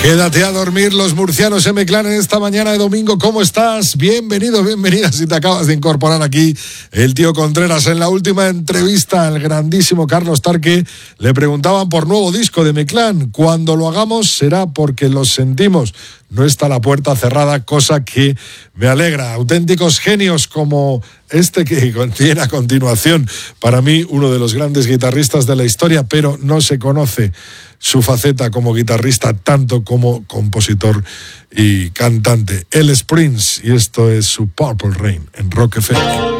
Quédate a dormir, los murcianos M-Clan en esta mañana de domingo. ¿Cómo estás? Bienvenido, bienvenida si te acabas de incorporar aquí. El tío Contreras, en la última entrevista al grandísimo Carlos Tarque, le preguntaban por nuevo disco de M-Clan. Cuando lo hagamos será porque lo sentimos. No está la puerta cerrada, cosa que me alegra. Auténticos genios como este que contiene a continuación. Para mí, uno de los grandes guitarristas de la historia, pero no se conoce su faceta como guitarrista tanto como compositor y cantante. Él es Prince y esto es su Purple Rain en Rock FM.